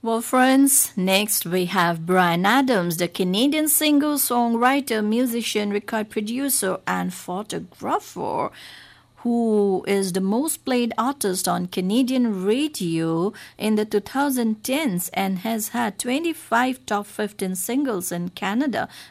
Well, friends, next we have Bryan Adams, the Canadian singer, songwriter, musician, record producer, and photographer, who is the most played artist on Canadian radio in the 2010s and has had 25 top 15 singles in Canada,